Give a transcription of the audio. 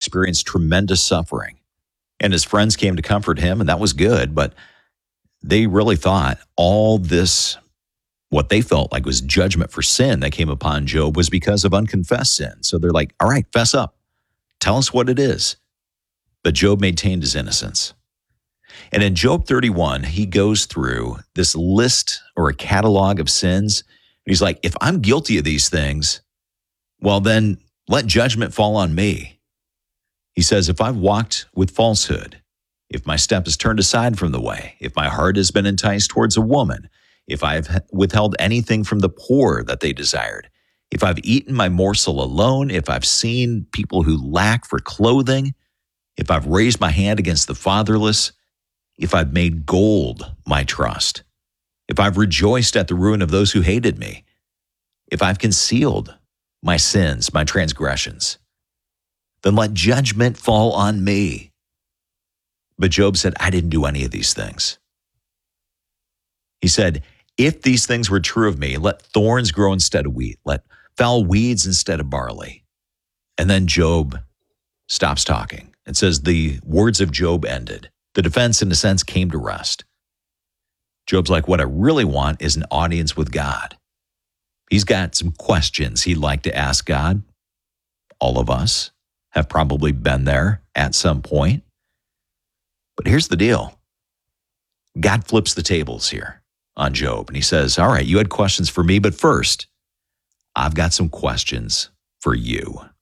experienced tremendous suffering. And his friends came to comfort him, and that was good. But they really thought all this, what they felt like was judgment for sin that came upon Job, was because of unconfessed sin. So they're like, all right, fess up. Tell us what it is. But Job maintained his innocence. And in Job 31, he goes through this list or a catalog of sins. He's like, if I'm guilty of these things, well, then let judgment fall on me. He says, if I've walked with falsehood, if my step is turned aside from the way, if my heart has been enticed towards a woman, if I've withheld anything from the poor that they desired, if I've eaten my morsel alone, if I've seen people who lack for clothing, if I've raised my hand against the fatherless, if I've made gold my trust, if I've rejoiced at the ruin of those who hated me, if I've concealed my sins, my transgressions, then let judgment fall on me. But Job said, I didn't do any of these things. He said, if these things were true of me, let thorns grow instead of wheat, let foul weeds instead of barley. And then Job stops talking and says the words of Job ended. The defense, in a sense, came to rest. Job's like, what I really want is an audience with God. He's got some questions he'd like to ask God. All of us have probably been there at some point. But here's the deal. God flips the tables here on Job, and he says, all right, you had questions for me, but first, I've got some questions for you.